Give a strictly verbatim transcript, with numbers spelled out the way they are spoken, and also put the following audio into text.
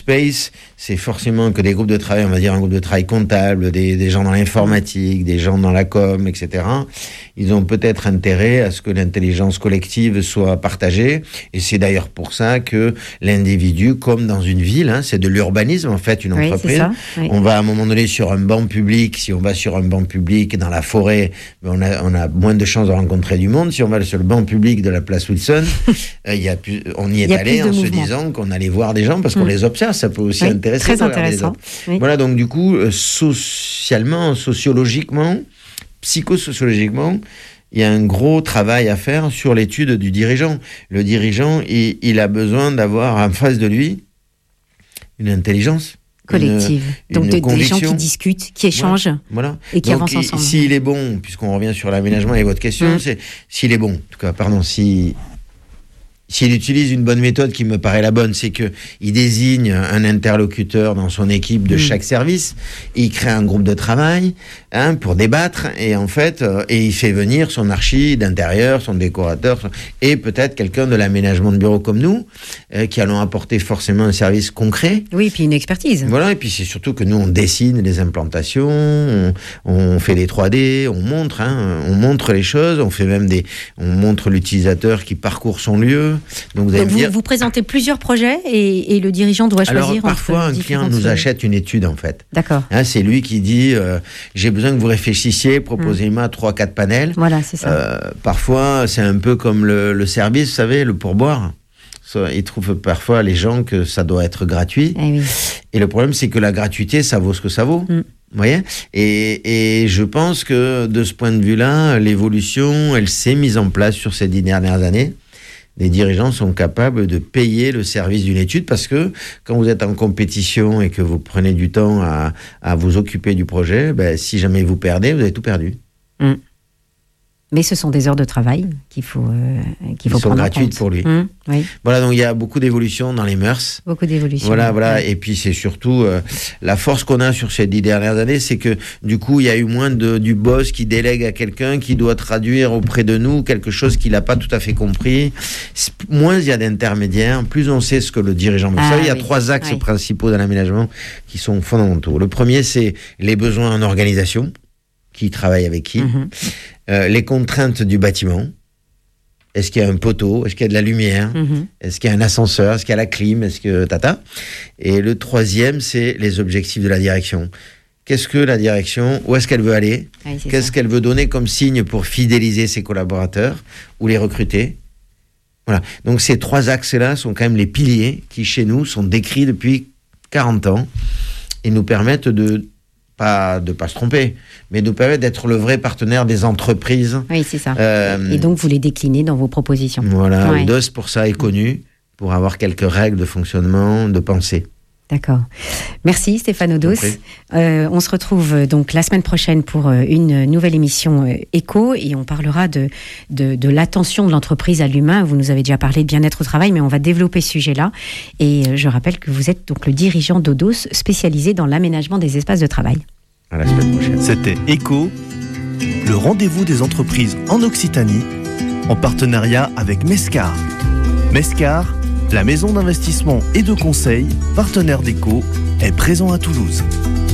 space, c'est forcément que des groupes de travail, on va dire un groupe de travail comptable, des, des gens dans l'informatique, des gens dans la com, et cetera. Ils ont peut-être intérêt à ce que l'intelligence collective soit partagée. Et c'est d'ailleurs pour ça que l'individu, comme dans une ville, hein, c'est de l'urbanisme en fait, une oui, entreprise. Ça, oui. On va à un moment donné sur un banc public. Si on va sur un banc public dans la forêt, on a, on a moins de chances de rencontrer du monde. Si on va sur le banc public de la place Wilson, euh, y a plus, on y est y allé en se mouvement. disant qu'on allait voir des gens parce qu'on mmh. les observe. Ça peut aussi oui, intéresser. Très intéressant. Oui. Voilà, donc du coup, euh, socialement, sociologiquement, psychosociologiquement, il y a un gros travail à faire sur l'étude du dirigeant. Le dirigeant, il, il a besoin d'avoir en face de lui une intelligence collective. Une, Donc une de, des gens qui discutent, qui échangent voilà. et qui Donc, avancent ensemble. S'il est bon, puisqu'on revient sur l'aménagement et votre question, mmh. c'est s'il est bon, en tout cas, pardon, si... S'il utilise une bonne méthode qui me paraît la bonne, c'est qu'il désigne un interlocuteur dans son équipe de mmh. chaque service, et il crée un groupe de travail hein, pour débattre, et en fait, euh, et il fait venir son archi d'intérieur, son décorateur, son, et peut-être quelqu'un de l'aménagement de bureau comme nous, euh, qui allons apporter forcément un service concret. Oui, et puis une expertise. Voilà, et puis c'est surtout que nous, on dessine les implantations, on, on fait des trois D, on montre, hein, on montre les choses, on fait même des, on montre l'utilisateur qui parcourt son lieu. Donc vous, Donc vous, dire... vous présentez plusieurs projets et, et le dirigeant doit choisir. Alors parfois un client nous achète une étude en fait. D'accord. Hein, c'est lui qui dit euh, j'ai besoin que vous réfléchissiez, proposez-moi trois, quatre panels. Voilà, c'est ça. Euh, parfois c'est un peu comme le, le service, vous savez, le pourboire. Ils trouvent parfois les gens que ça doit être gratuit. Eh oui. Et le problème c'est que la gratuité ça vaut ce que ça vaut. Mm. Vous voyez ? et, et je pense que de ce point de vue-là, l'évolution, elle s'est mise en place sur ces dix dernières années. Les dirigeants sont capables de payer le service d'une étude parce que quand vous êtes en compétition et que vous prenez du temps à, à vous occuper du projet, ben, si jamais vous perdez, vous avez tout perdu. Mmh. Mais ce sont des heures de travail qu'il faut, euh, qu'il faut Ils sont prendre gratuites en compte. pour lui. Mmh, oui. Voilà, donc il y a beaucoup d'évolutions dans les mœurs. Beaucoup d'évolutions. Voilà, voilà. Ouais. Et puis c'est surtout euh, la force qu'on a sur ces dix dernières années, c'est que du coup il y a eu moins de du boss qui délègue à quelqu'un qui doit traduire auprès de nous quelque chose qu'il n'a pas tout à fait compris. Moins il y a d'intermédiaires, plus on sait ce que le dirigeant veut. Ah, Vous savez, il y a oui. trois axes oui. principaux dans l'aménagement qui sont fondamentaux. Le premier, c'est les besoins en organisation. Qui travaille avec qui, mmh. euh, les contraintes du bâtiment. Est-ce qu'il y a un poteau? Est-ce qu'il y a de la lumière? mmh. Est-ce qu'il y a un ascenseur? Est-ce qu'il y a la clim? Est-ce que tata? Et le troisième, c'est les objectifs de la direction. Qu'est-ce que la direction? Où est-ce qu'elle veut aller? oui, Qu'est-ce ça. qu'elle veut donner comme signe pour fidéliser ses collaborateurs ou les recruter? Voilà. Donc ces trois axes-là sont quand même les piliers qui, chez nous, sont décrits depuis quarante ans et nous permettent de pas de pas se tromper, mais nous permet d'être le vrai partenaire des entreprises. Oui, c'est ça. Euh, et donc, vous les déclinez dans vos propositions. Voilà, ouais. Oudos, pour ça, est connu, pour avoir quelques règles de fonctionnement, de pensée. D'accord. Merci Stéphane Oudos. Euh, on se retrouve donc la semaine prochaine pour une nouvelle émission euh, Écho et on parlera de, de, de l'attention de l'entreprise à l'humain. Vous nous avez déjà parlé de bien-être au travail, mais on va développer ce sujet-là. Et euh, je rappelle que vous êtes donc le dirigeant d'Oudos spécialisé dans l'aménagement des espaces de travail. À la semaine prochaine. C'était Écho, le rendez-vous des entreprises en Occitanie, en partenariat avec Mescar. Mescar, la maison d'investissement et de conseil, partenaire d'Écho, est présent à Toulouse.